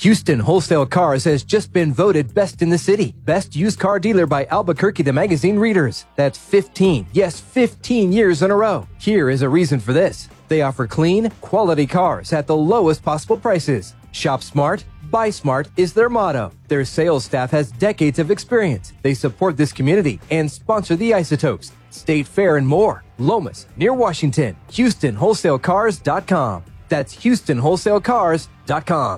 Houston Wholesale Cars has just been voted best in the city. Best used car dealer by Albuquerque the magazine readers. That's 15 years in a row. Here is a reason for this. They offer clean, quality cars at the lowest possible prices. Shop smart, buy smart is their motto. Their sales staff has decades of experience. They support this community and sponsor the Isotopes, State Fair, and more. Lomas, near Washington. HoustonWholesaleCars.com. That's HoustonWholesaleCars.com.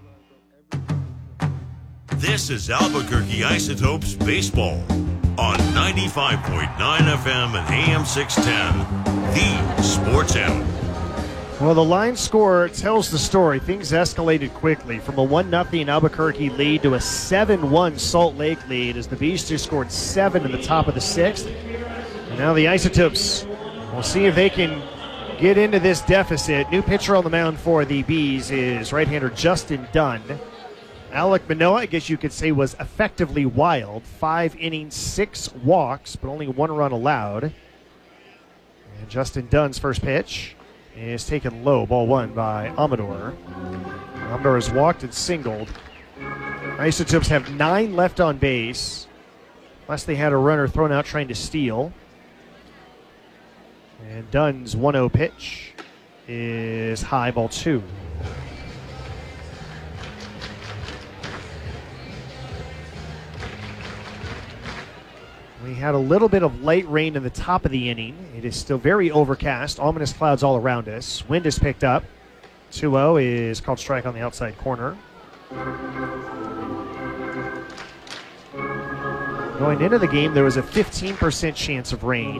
This is Albuquerque Isotopes Baseball on 95.9 FM and AM 610, the Sports Animal. Well, the line score tells the story. Things escalated quickly from a 1-0 Albuquerque lead to a 7-1 Salt Lake lead as the Bees just scored 7 in the top of the 6th. And now the Isotopes will see if they can get into this deficit. New pitcher on the mound for the Bees is right-hander Justin Dunn. Alec Manoah, I guess you could say, was effectively wild. 5 innings, 6 walks, but only 1 run allowed. And Justin Dunn's first pitch is taken low, ball 1 by Amador. Amador has walked and singled. Isotopes have 9 left on base. Last they had a runner thrown out trying to steal. And Dunn's 1-0 pitch is high, ball 2. We had a little bit of light rain in the top of the inning. It is still very overcast. Ominous clouds all around us. Wind is picked up. 2-0 is called strike on the outside corner. Going into the game, there was a 15% chance of rain.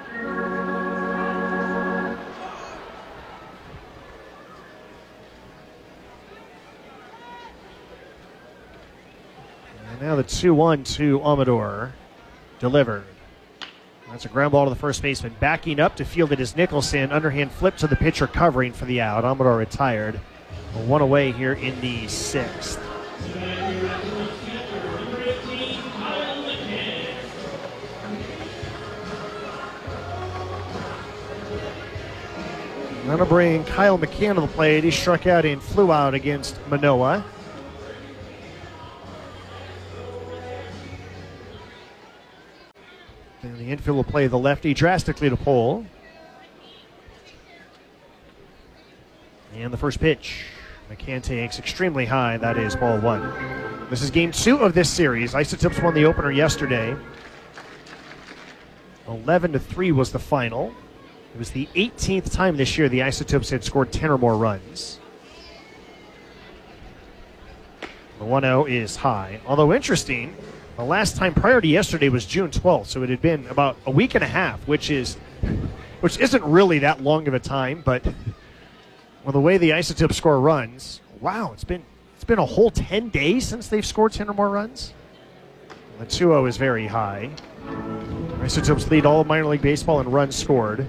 And now the 2-1 to Amador. Delivered. That's a ground ball to the first baseman. Backing up to field it is Nicholson. Underhand flip to the pitcher covering for the out. Amador retired. 1 away here in the 6th. Going to bring Kyle McCann to the plate. He struck out and flew out against Manoah. And the infield will play the lefty drastically to pull. And the first pitch. McCann takes extremely high. That is ball 1. This is game 2 of this series. Isotopes won the opener yesterday. 11-3 was the final. It was the 18th time this year the Isotopes had scored 10 or more runs. The 1-0 is high. Although interesting, the last time prior to yesterday was June 12th, so it had been about a week and a half, which isn't really that long of a time, but well, the way the Isotopes score runs, wow, it's been a whole 10 days since they've scored 10 or more runs. The 2-0 is very high. Isotopes lead all of minor league baseball in runs scored.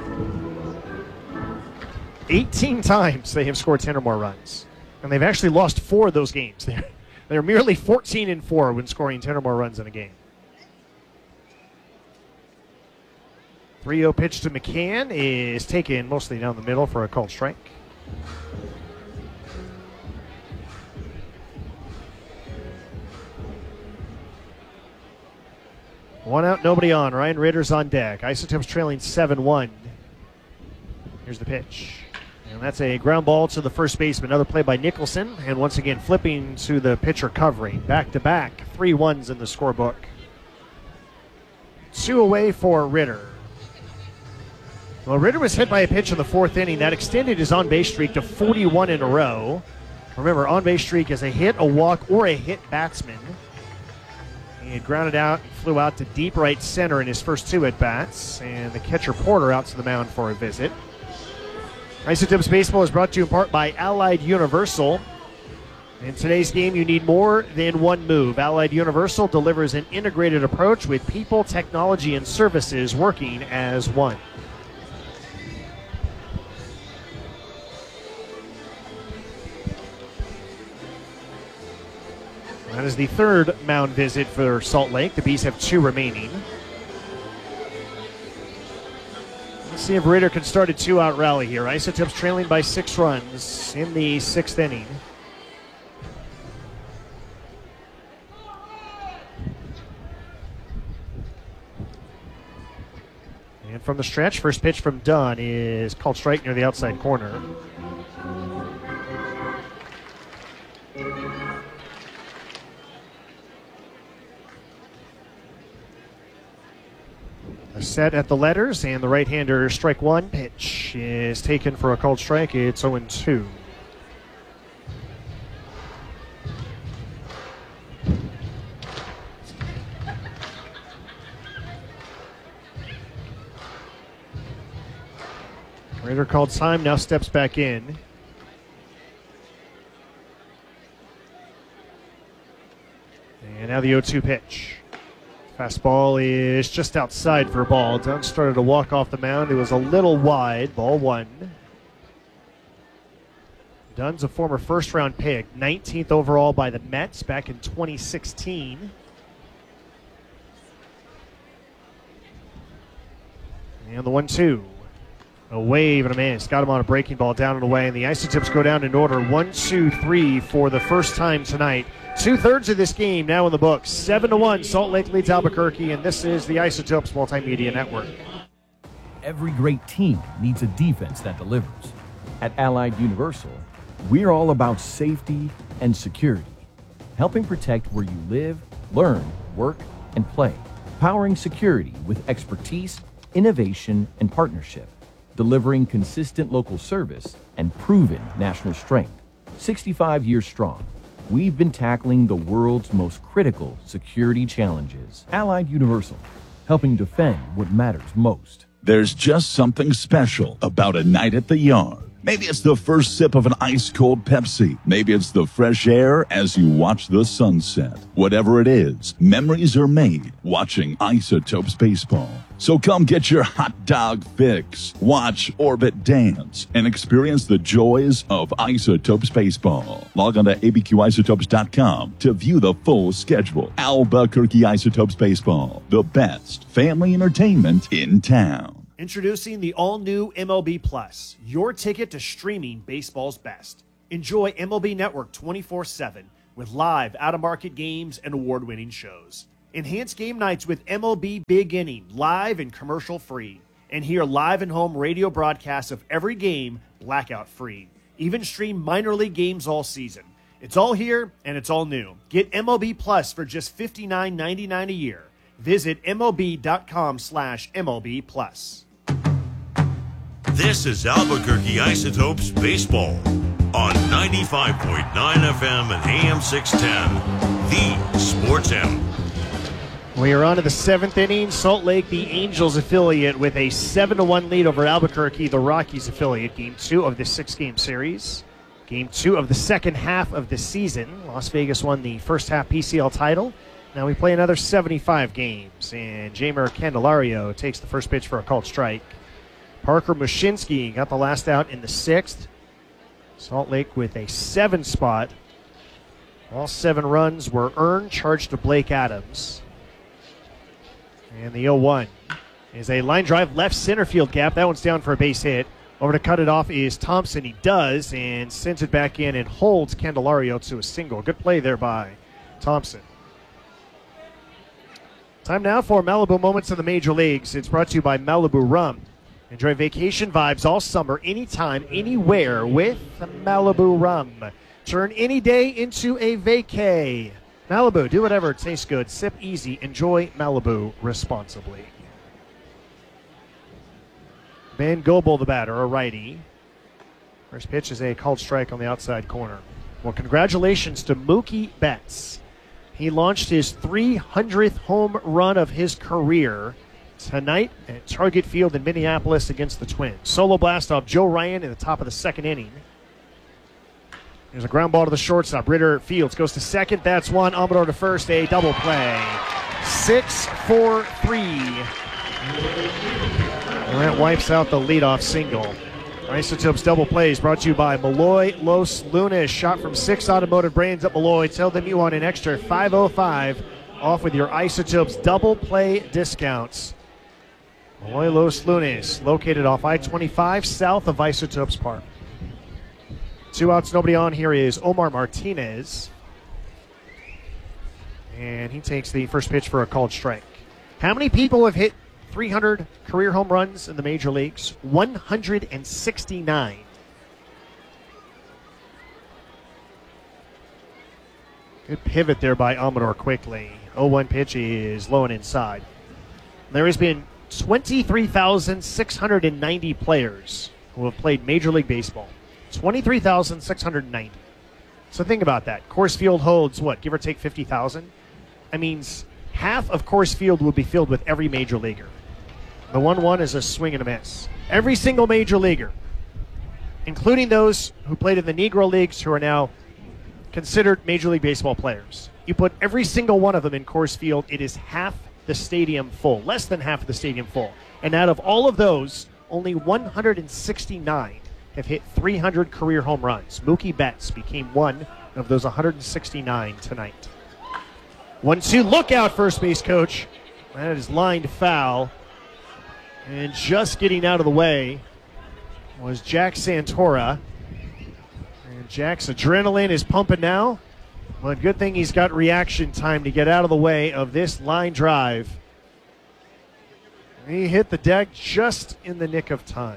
18 times they have scored 10 or more runs, and they've actually lost 4 of those games. They're merely 14-4 when scoring 10 or more runs in a game. 3-0 pitch to McCann is taken mostly down the middle for a called strike. One out, nobody on. Ryan Ritter's on deck. Isotopes trailing 7-1. Here's the pitch. And that's a ground ball to the first baseman. Another play by Nicholson. And once again, flipping to the pitcher covering. Back-to-back, 3 1s in the scorebook. 2 away for Ritter. Well, Ritter was hit by a pitch in the 4th inning. That extended his on-base streak to 41 in a row. Remember, on-base streak is a hit, a walk, or a hit batsman. He had grounded out and flew out to deep right center in his first 2 at-bats. And the catcher Porter out to the mound for a visit. Isotopes Baseball is brought to you in part by Allied Universal. In today's game, you need more than one move. Allied Universal delivers an integrated approach with people, technology, and services working as one. That is the 3rd mound visit for Salt Lake. The Bees have 2 remaining. Let's see if Ritter can start a 2-out rally here. Isotopes trailing by 6 runs in the 6th inning. from the stretch. First pitch from Dunn is called strike near the outside corner. A set at the letters, and the right-hander strike one. Pitch is taken for a called strike. It's 0-2. Raider called time, now steps back in. And now the 0-2 pitch. Fastball is just outside for a ball. Dunn started to walk off the mound. It was a little wide. Ball one. Dunn's a former first-round pick, 19th overall by the Mets back in 2016. And the 1-2. A wave and a miss. Got him on a breaking ball down and away, and the Isotopes go down in order 1-2-3 for the first time tonight. 2/3 of this game now in the books. 7-1, Salt Lake leads Albuquerque, and this is the Isotopes Multimedia Network. Every great team needs a defense that delivers. At Allied Universal, we're all about safety and security, helping protect where you live, learn, work, and play. Powering security with expertise, innovation, and partnership. Delivering consistent local service and proven national strength. 65 years strong, we've been tackling the world's most critical security challenges. Allied Universal, helping defend what matters most. There's just something special about a night at the yard. Maybe it's the first sip of an ice-cold Pepsi. Maybe it's the fresh air as you watch the sunset. Whatever it is, memories are made watching Isotopes baseball. So come get your hot dog fix, watch Orbit dance, and experience the joys of Isotopes baseball. Log on to abqisotopes.com to view the full schedule. Albuquerque Isotopes baseball, the best family entertainment in town. Introducing the all-new MLB Plus, your ticket to streaming baseball's best. Enjoy MLB Network 24/7 with live out-of-market games and award-winning shows. Enhance game nights with MLB Big Inning, live and commercial-free. And hear live and home radio broadcasts of every game, blackout-free. Even stream minor league games all season. It's all here, and it's all new. Get MLB Plus for just $59.99 a year. Visit MLB.com/MLB Plus. This is Albuquerque Isotopes Baseball on 95.9 FM and AM 610, the Sports Animal. We are on to the 7th inning. Salt Lake, the Angels affiliate, with a 7-1 lead over Albuquerque, the Rockies affiliate. Game 2 of the 6-game series. Game 2 of the second half of the season. Las Vegas won the first half PCL title. Now we play another 75 games, and Jeimer Candelario takes the first pitch for a called strike. Parker Mushinski got the last out in the 6th. Salt Lake with a 7 spot. All 7 runs were earned, charged to Blake Adams. And the 0-1 is a line drive left center field gap. That one's down for a base hit. Over to cut it off is Thompson. He does, and sends it back in and holds Candelario to a single. Good play there by Thompson. Time now for Malibu Moments in the Major Leagues. It's brought to you by Malibu Rum. Enjoy vacation vibes all summer, anytime, anywhere with Malibu Rum. Turn any day into a vacay. Malibu, do whatever tastes good. Sip easy. Enjoy Malibu responsibly. Ben Goebel, the batter, a righty. First pitch is a called strike on the outside corner. Well, congratulations to Mookie Betts. He launched his 300th home run of his career tonight at Target Field in Minneapolis against the Twins. Solo blast off Joe Ryan in the top of the 2nd inning. There's a ground ball to the shortstop. Ritter Fields goes to second. That's one. Amador to first. A double play. 6-4-3. And that wipes out the leadoff single. Isotopes double plays brought to you by Malloy Los Lunas. Shot from 6 automotive brands at Malloy. Tell them you want an extra $5.05 off with your Isotopes double play discounts. Malloy Los Lunas, located off I-25 south of Isotopes Park. 2 outs, nobody on. Here is Omar Martinez. And he takes the first pitch for a called strike. How many people have hit 300 career home runs in the major leagues, 169. Good pivot there by Amador quickly. 0-1 pitch is low and inside. There has been 23,690 players who have played Major League Baseball. 23,690. So think about that. Coors Field holds, what, give or take 50,000? That means half of Coors Field will be filled with every major leaguer. The 1-1 is a swing and a miss. Every single major leaguer, including those who played in the Negro Leagues who are now considered Major League Baseball players. You put every single one of them in Coors Field, it is half the stadium full, less than half of the stadium full. And out of all of those, only 169 have hit 300 career home runs. Mookie Betts became one of those 169 tonight. 1-2, look out, first base coach. That is lined foul. And just getting out of the way was Jack Santora. And Jack's adrenaline is pumping now. But good thing he's got reaction time to get out of the way of this line drive. He hit the deck just in the nick of time.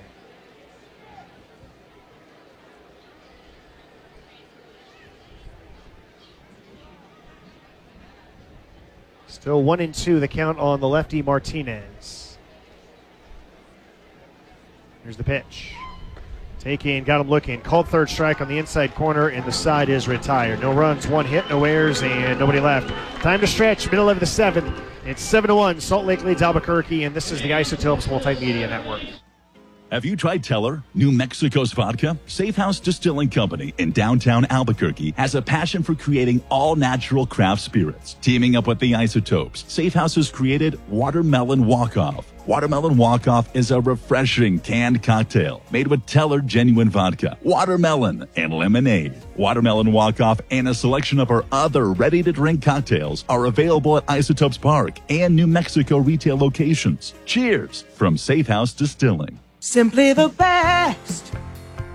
Still 1-2, the count on the lefty Martinez. Here's the pitch. Taking, got him looking. Called third strike on the inside corner, and the side is retired. No runs, one hit, no errors, and nobody left. Time to stretch, middle of the seventh. It's 7-1. Salt Lake leads Albuquerque, and this is the Isotopes Multimedia Network. Have you tried Teller, New Mexico's vodka? Safe House Distilling Company in downtown Albuquerque has a passion for creating all-natural craft spirits. Teaming up with the Isotopes, Safe House has created Watermelon Walk-Off. Watermelon Walk-Off is a refreshing canned cocktail made with Teller genuine vodka, watermelon, and lemonade. Watermelon Walk-Off and a selection of our other ready-to-drink cocktails are available at Isotopes Park and New Mexico retail locations. Cheers from Safe House Distilling. Simply the best.